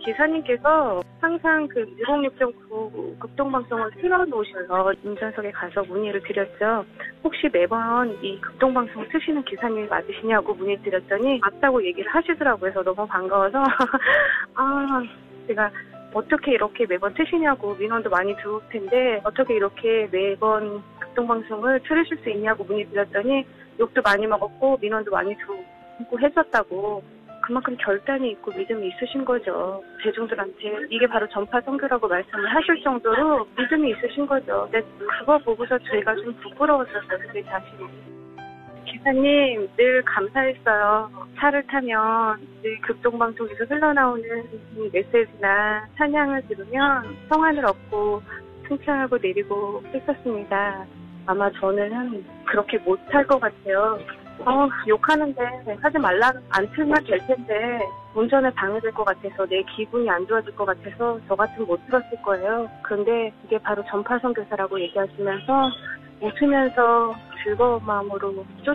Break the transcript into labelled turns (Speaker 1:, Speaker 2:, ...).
Speaker 1: 기사님께서 항상 그 106.9 극동방송을 틀어놓으셔서 운전석에 가서 문의를 드렸죠. 혹시 매번 이 극동방송을 트시는 기사님이 맞으시냐고 문의 드렸더니 맞다고 얘기를 하시더라고요. 그래서 너무 반가워서 제가 어떻게 이렇게 매번 트시냐고, 민원도 많이 들어올 텐데 어떻게 이렇게 매번 극동방송을 틀으실 수 있냐고 문의 드렸더니 욕도 많이 먹었고 민원도 많이 들어오고 했었다고. 그만큼 결단이 있고 믿음이 있으신 거죠. 대중들한테 이게 바로 전파 선교라고 말씀을 하실 정도로 믿음이 있으신 거죠. 근데 그거 보고서 저희가 좀 부끄러웠었어요, 제 자신이. 기사님 늘 감사했어요. 차를 타면 늘 극동방송에서 흘러나오는 이 메시지나 찬양을 들으면 평안을 얻고 승천하고 내리고 했었습니다. 아마 저는 그렇게 못할 것 같아요. 욕하는데 하지 말라, 안 틀면 될 텐데 운전에 방해될 것 같아서, 내 기분이 안 좋아질 것 같아서 저 같으면 못 들었을 거예요. 그런데 이게 바로 전파 선교사라고 얘기하시면서 웃으면서 즐거운 마음으로